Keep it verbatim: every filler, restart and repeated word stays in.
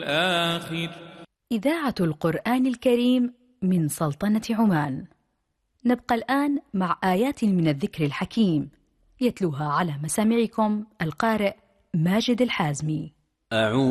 الآخر. إذاعة القرآن الكريم من سلطنة عمان. نبقى الآن مع آيات من الذكر الحكيم يتلوها على مسامعكم القارئ ماجد الحازمي. أعوذ